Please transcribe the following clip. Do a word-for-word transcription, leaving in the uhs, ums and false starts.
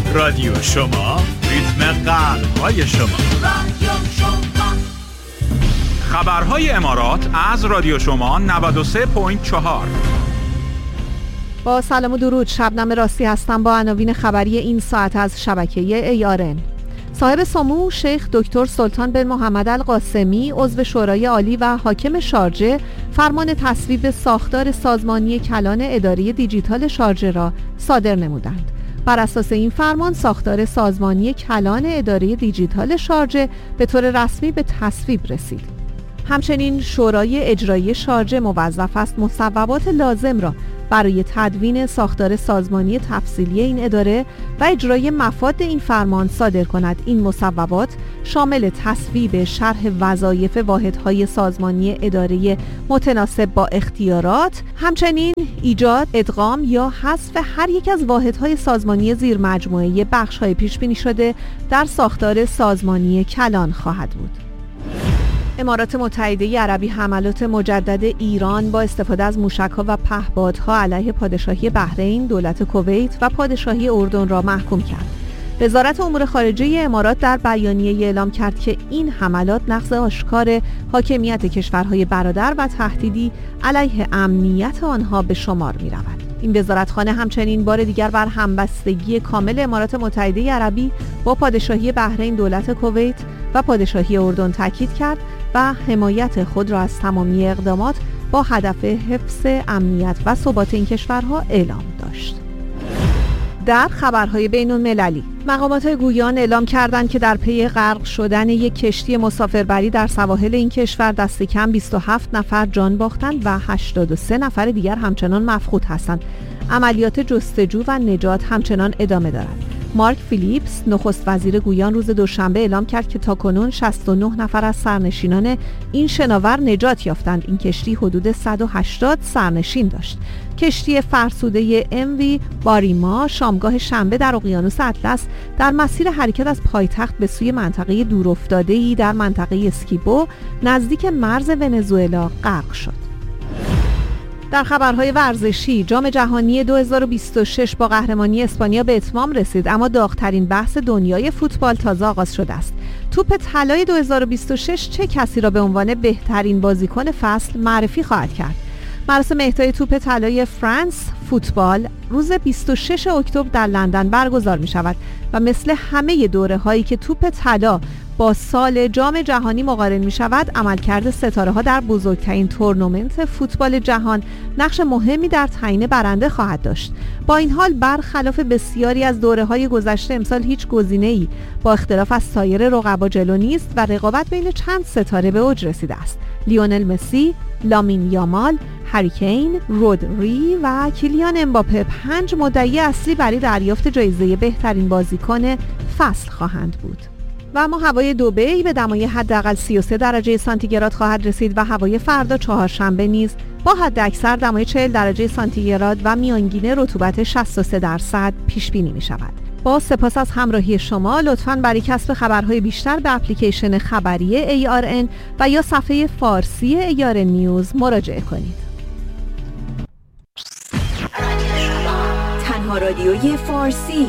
رادیو شما، ریتم قلب‌های شما. رادیو شما. خبرهای امارات از رادیو شما نود و سه ممیز چهار. با سلام و درود، شبنم راستی هستم با عناوین خبری این ساعت از شبکه ای آر ان. صاحب سمو شیخ دکتر سلطان بن محمد القاسمی عضو شورای عالی و حاکم شارجه فرمان تصویب ساختار سازمانی کلان اداره دیجیتال شارجه را صادر نمودند. بر اساس این فرمان ساختار سازمانی کلان اداره دیجیتال شارجه به طور رسمی به تصویب رسید. همچنین شورای اجرایی شارجه موظف است مصوبات لازم را برای تدوین ساختار سازمانی تفصیلی این اداره و اجرای مفاد این فرمان صادر کند. این مصوبات شامل تصویب شرح وظایف واحدهای سازمانی اداره متناسب با اختیارات، همچنین ایجاد، ادغام یا حذف هر یک از واحدهای سازمانی زیر مجموعه بخش‌های پیش بینی شده در ساختار سازمانی کلان خواهد بود. امارات متحده عربی حملات مجدد ایران با استفاده از موشک‌ها و پهپادها علیه پادشاهی بحرین، دولت کویت و پادشاهی اردن را محکوم کرد. وزارت امور خارجه امارات در بیانیه اعلام کرد که این حملات نقض آشکار حاکمیت کشورهای برادر و تهدیدی علیه امنیت آنها به شمار می‌رود. این وزارتخانه همچنین بار دیگر بر همبستگی کامل امارات متحده عربی با پادشاهی بحرین، دولت کویت و پادشاهی اردن تاکید کرد و حمایت خود را از تمامی اقدامات با هدف حفظ امنیت و ثبات این کشورها اعلام داشت. در خبرهای بین المللی، مقامات گویان اعلام کردند که در پی غرق شدن یک کشتی مسافربری در سواحل این کشور دست کم بیست و هفت نفر جان باختند و هشتاد و سه نفر دیگر همچنان مفقود هستند. عملیات جستجو و نجات همچنان ادامه دارد. مارک فیلیپس نخست وزیر گویان روز دوشنبه اعلام کرد که تاکنون شصت و نه نفر از سرنشینان این شناور نجات یافتند. این کشتی حدود صد و هشتاد سرنشین داشت. کشتی فرسوده ام وی باریما شامگاه شنبه در اقیانوس اطلس در مسیر حرکت از پایتخت به سوی منطقه دورافتاده‌ای در منطقه اسکیبو نزدیک مرز ونزوئلا غرق شد. در خبرهای ورزشی، جام جهانی دو هزار و بیست و شش با قهرمانی اسپانیا به اتمام رسید، اما داغ‌ترین بحث دنیای فوتبال تازه آغاز شده است. توپ طلای دو هزار و بیست و شش چه کسی را به عنوان بهترین بازیکن فصل معرفی خواهد کرد؟ مراسم اهدای توپ طلای فرانس فوتبال روز بیست و ششم اکتبر در لندن برگزار می شود و مثل همه دوره هایی که توپ طلا با سال جام جهانی مقارن می شود، عملکرد ستاره ها در بزرگترین تورنمنت فوتبال جهان نقش مهمی در تعیین برنده خواهد داشت. با این حال برخلاف بسیاری از دوره های گذشته امسال هیچ گزینه‌ای با اختلاف از سایر رقبا جلو نیست و رقابت بین چند ستاره به اوج رسیده است. لیونل مسی، لامین یامال، هری کین، رودری و کیلیان امباپه پنج مدعی اصلی برای دریافت جایزه بهترین بازیکن فصل خواهند بود. و اما هوای دبی به دمای حداقل سی و سه درجه سانتیگراد خواهد رسید و هوای فردا چهارشنبه نیز با حداکثر دمای چهل درجه سانتیگراد و میانگین رطوبت شصت و سه درصد پیش بینی می شود. با سپاس از همراهی شما، لطفاً برای کسب خبرهای بیشتر به اپلیکیشن خبری ای آر ان و یا صفحه فارسی ای آر ان نیوز مراجعه کنید. تنها رادیوی فارسی